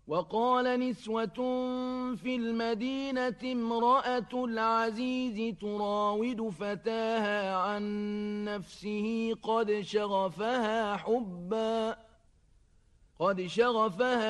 وقال نسوة في المدينة امرأة العزيز تراود فتاها عن نفسه قد شغفها